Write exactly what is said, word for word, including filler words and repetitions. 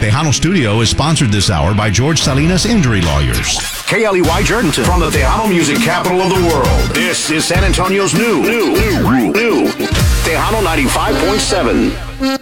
Tejano Studio is sponsored this hour by George Salinas Injury Lawyers. K L E Y Jordanton from the Tejano music capital of the world. This is San Antonio's new, new, new, new Tejano ninety-five point seven.